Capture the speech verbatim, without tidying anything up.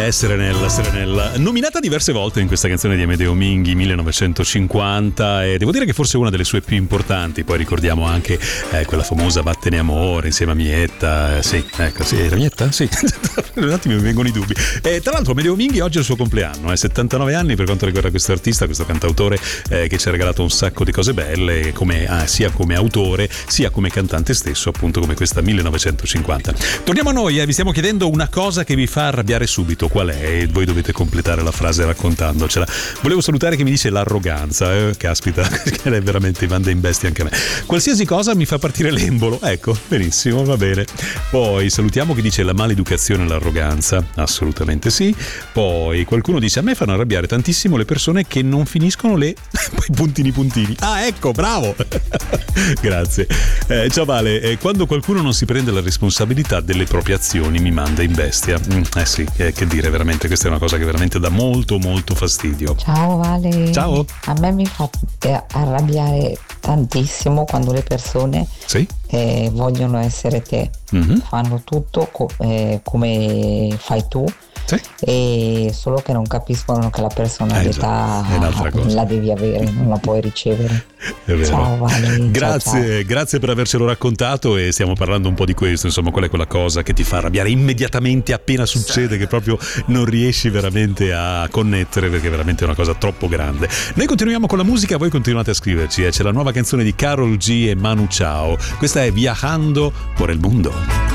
Eh, Serenella, Serenella, nominata diverse volte in questa canzone di Amedeo Minghi, millenovecentocinquanta, e devo dire che forse è una delle sue più importanti. Poi ricordiamo anche eh, quella famosa Vattene amore insieme a Mietta, eh, sì, ecco, sì, era Mietta? Sì, un attimo mi vengono i dubbi. E tra l'altro Amedeo Minghi oggi è il suo compleanno, eh, settantanove anni per quanto riguarda questo artista, questo cantautore eh, che ci ha regalato un sacco di cose belle, come, ah, sia come autore sia come cantante stesso, appunto come questa millenovecentocinquanta. Torniamo a noi, eh, vi stiamo chiedendo una cosa che vi fa arrabbiare subito, qual è? E voi dovete completare la frase raccontandocela. Volevo salutare che mi dice l'arroganza, eh? Caspita, che è veramente manda in bestia anche a me. Qualsiasi cosa mi fa partire l'embolo, ecco, benissimo, va bene. Poi salutiamo chi dice la maleducazione e l'arroganza, assolutamente sì. Poi qualcuno dice a me fanno arrabbiare tantissimo le persone che non finiscono le poi puntini puntini. Ah, ecco, bravo. Grazie. Eh, ciao Vale, eh, quando qualcuno non si prende la responsabilità delle proprie azioni mi manda in bestia. Mm, eh sì, eh, che dire, veramente questa è una cosa che veramente dà molto molto fastidio. Ciao Vale. Ciao. A me mi fa arrabbiare tantissimo quando le persone sì? eh, vogliono essere te, mm-hmm. fanno tutto co- eh, come fai tu. Sì. E solo che non capiscono che la personalità eh, la devi avere, non la puoi ricevere. È vero. Ciao Vale. Grazie, ciao, ciao. Grazie per avercelo raccontato, e stiamo parlando un po' di questo, insomma, qual è quella cosa che ti fa arrabbiare immediatamente appena succede, che proprio non riesci veramente a connettere perché è veramente una cosa troppo grande. Noi continuiamo con la musica, voi continuate a scriverci, eh. C'è la nuova canzone di Karol G e Manu Chao. Questa è Viajando por el Mundo.